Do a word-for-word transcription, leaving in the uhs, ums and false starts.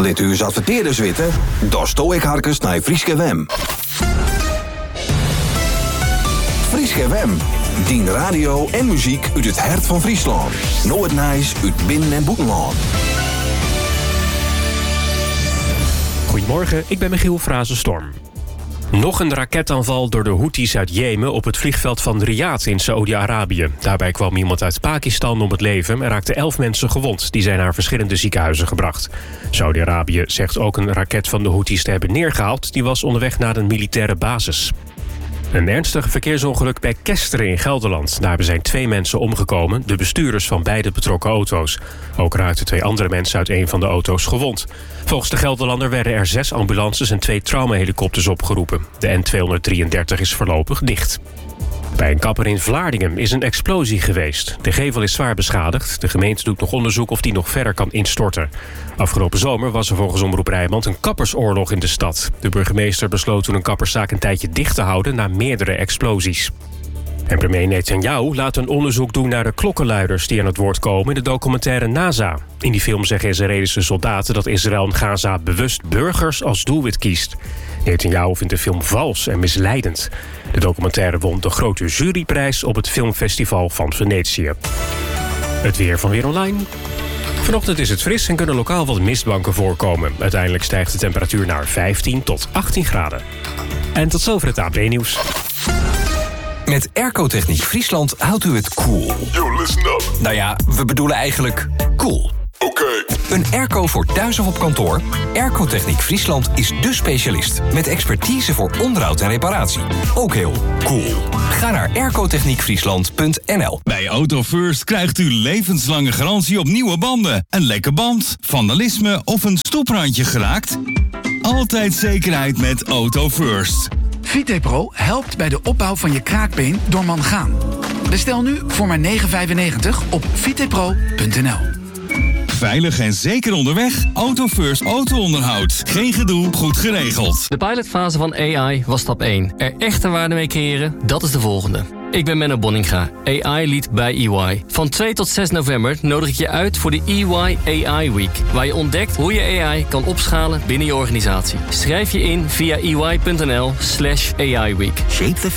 Lit u eens adverteerders weten? Daar stoor ik harkens naar Frieske Wem. Frieske Wem. Dien radio en muziek uit het hart van Friesland. Nooit Nijs uit binnen- en buitenland. Goedemorgen, ik ben Michiel Frazenstorm. Nog een raketaanval door de Houthis uit Jemen op het vliegveld van Riyadh in Saoedi-Arabië. Daarbij kwam iemand uit Pakistan om het leven en raakten elf mensen gewond. Die zijn naar verschillende ziekenhuizen gebracht. Saoedi-Arabië zegt ook een raket van de Houthis te hebben neergehaald. Die was onderweg naar een militaire basis. Een ernstig verkeersongeluk bij Kesteren in Gelderland. Daarbij zijn twee mensen omgekomen, de bestuurders van beide betrokken auto's. Ook raakten twee andere mensen uit een van de auto's gewond. Volgens de Gelderlander werden er zes ambulances en twee traumahelikopters opgeroepen. De N tweehonderddrieëndertig is voorlopig dicht. Bij een kapper in Vlaardingen is een explosie geweest. De gevel is zwaar beschadigd. De gemeente doet nog onderzoek of die nog verder kan instorten. Afgelopen zomer was er volgens Omroep Rijnmond een kappersoorlog in de stad. De burgemeester besloot toen een kapperszaak een tijdje dicht te houden na meerdere explosies. En premier Netanyahu laat een onderzoek doen naar de klokkenluiders die aan het woord komen in de documentaire NASA. In die film zeggen Israëlische soldaten dat Israël in Gaza bewust burgers als doelwit kiest. Netanyahu vindt de film vals en misleidend. De documentaire won de grote juryprijs op het filmfestival van Venetië. Het weer van Weer Online. Vanochtend is het fris en kunnen lokaal wat mistbanken voorkomen. Uiteindelijk stijgt de temperatuur naar vijftien tot achttien graden. En tot zover het A B nieuws. Met Airco-techniek Friesland houdt u het cool. Yo, listen up. Nou ja, we bedoelen eigenlijk cool. Oké. Okay. Een airco voor thuis of op kantoor? Airco-techniek Friesland is dé specialist. Met expertise voor onderhoud en reparatie. Ook heel cool. Ga naar airco-techniek friesland punt n l. Bij Auto First krijgt u levenslange garantie op nieuwe banden. Een lekke band, vandalisme of een stoeprandje geraakt? Altijd zekerheid met Auto First. Vitepro helpt bij de opbouw van je kraakbeen door mangaan. Bestel nu voor maar negen vijfennegentig op vitepro punt n l. Veilig en zeker onderweg. Auto First auto-onderhoud. Geen gedoe, goed geregeld. De pilotfase van A I was stap één. Er echte waarde mee creëren, dat is de volgende. Ik ben Menno Bonninga, A I-lead bij E Y. Van twee tot zes november nodig ik je uit voor de E Y A I Week, waar je ontdekt hoe je A I kan opschalen binnen je organisatie. Schrijf je in via e y punt n l slash A I week. Shape the